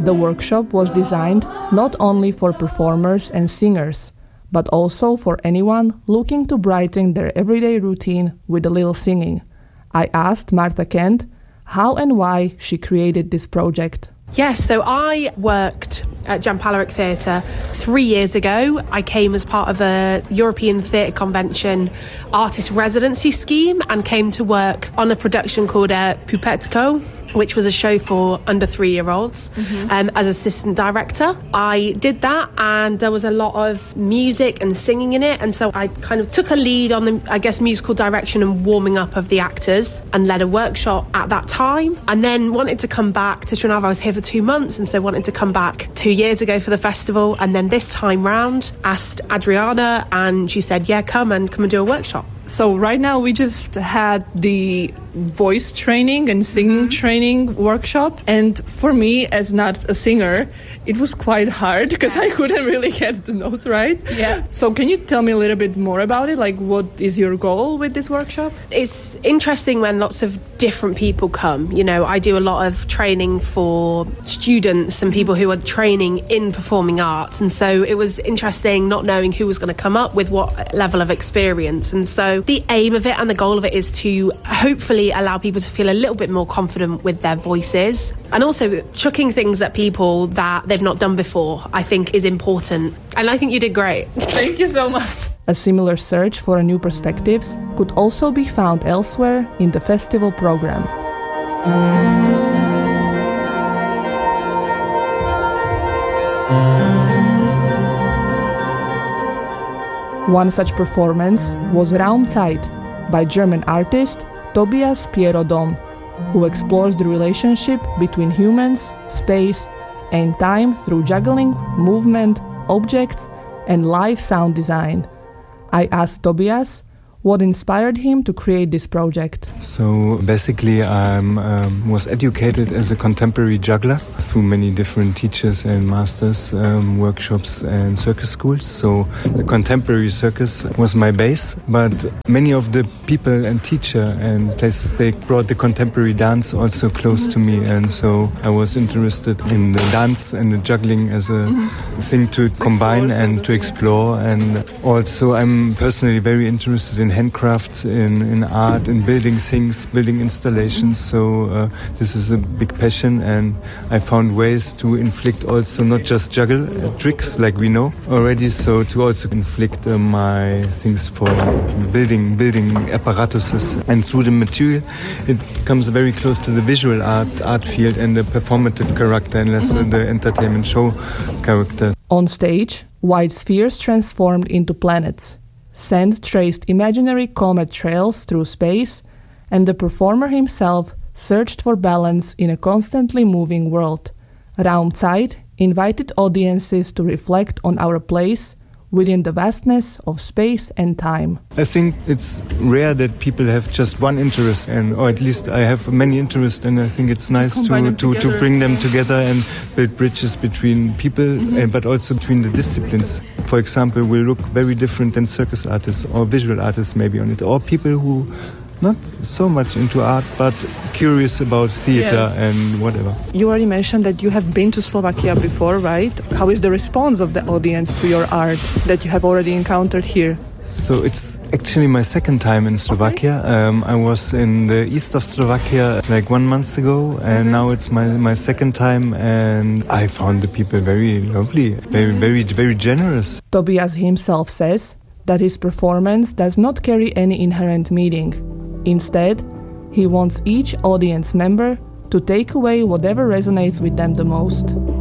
The workshop was designed not only for performers and singers, but also for anyone looking to brighten their everyday routine with a little singing. I asked Marta Kent how and why she created this project. Yes, so I worked at Jan Palahniuk Theatre 3 years ago. I came as part of a European Theatre Convention artist residency scheme and came to work on a production called Pupetco, which was a show for under 3-year-olds, as assistant director. I did that, and there was a lot of music and singing in it, and so I kind of took a lead on the, musical direction and warming up of the actors, and led a workshop at that time, and then wanted to come back to Trnava. I was here for 2 months, and so wanted to come back 2 years ago for the festival, and then this time round asked Adriana, and she said, yeah, come and do a workshop. So right now we just had the voice training and singing training workshop, and for me, as not a singer, it was quite hard because I couldn't really get the notes right. Yeah. So can you tell me a little bit more about it? Like, what is your goal with this workshop? It's interesting when lots of different people come. You know, I do a lot of training for students and people who are training in performing arts, and so it was interesting not knowing who was going to come up with what level of experience. And so the aim of it and the goal of it is to hopefully allow people to feel a little bit more confident with their voices, and also chucking things at people that they've not done before, I think, is important. And I think you did great. Thank you so much. A similar search for new perspectives could also be found elsewhere in the festival program. One such performance was Raumzeit by German artist Tobias Piero Dom, who explores the relationship between humans, space, and time through juggling, movement, objects, and live sound design. I asked Tobias what inspired him to create this project. So basically I was educated as a contemporary juggler through many different teachers and masters, workshops and circus schools. So the contemporary circus was my base, but many of the people and teacher and places, they brought the contemporary dance also close to me, and so I was interested in the dance and the juggling as a thing to combine and to explore. And also I'm personally very interested in handcrafts, in art, in building things, building installations. So this is a big passion, and I found ways to inflict also not just juggle tricks like we know already, so to also inflict my things for building apparatuses. And through the material, it comes very close to the visual art field and the performative character, and less the entertainment show character. On stage, white spheres transformed into planets. Sand traced imaginary comet trails through space, and the performer himself searched for balance in a constantly moving world. Raumzeit invited audiences to reflect on our place within the vastness of space and time. I think it's rare that people have just one interest, or at least I have many interests, and I think it's nice to bring them together and build bridges between people, but also between the disciplines. For example, will look very different than circus artists or visual artists maybe on it, or people who not so much into art, but curious about theater and whatever. You already mentioned that you have been to Slovakia before, right? How is the response of the audience to your art that you have already encountered here? So it's actually my second time in Slovakia. I was in the east of Slovakia like 1 month ago, and now it's my second time, and I found the people very lovely, very generous. Tobias himself says that his performance does not carry any inherent meaning. Instead, he wants each audience member to take away whatever resonates with them the most.